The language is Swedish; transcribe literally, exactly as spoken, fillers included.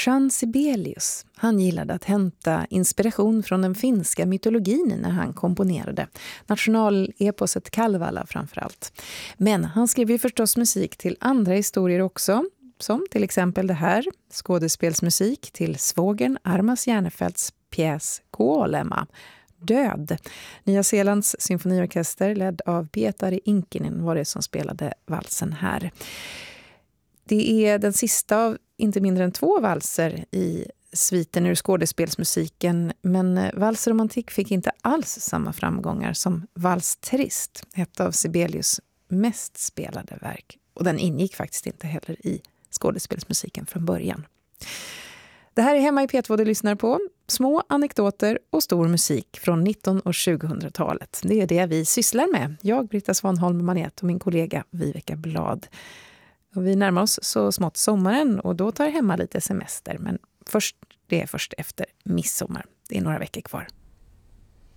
Jean Sibelius, han gillade att hämta inspiration från den finska mytologin när han komponerade. Nationaleposet Kalevala framförallt. Men han skrev ju förstås musik till andra historier också. Som till exempel det här, skådespelsmusik till svågern Armas Järnefeldts pjäs Kuolema, Död. Nya Zeelands symfoniorkester ledd av Pietari Inkinen var det som spelade valsen här. Det är den sista av inte mindre än två valser i sviten ur skådespelsmusiken, men valsromantik fick inte alls samma framgångar som Vals Trist, ett av Sibelius mest spelade verk. Och den ingick faktiskt inte heller i skådespelsmusiken från början. Det här är Hemma i P två du lyssnar på. Små anekdoter och stor musik från nitton- och tjugohundratalet. Det är det vi sysslar med. Jag, Britta Svanholm Manet och min kollega Viveka Blad. Och vi närmar oss så smått sommaren och då tar Hemma lite semester. Men först, det är först efter midsommar. Det är några veckor kvar.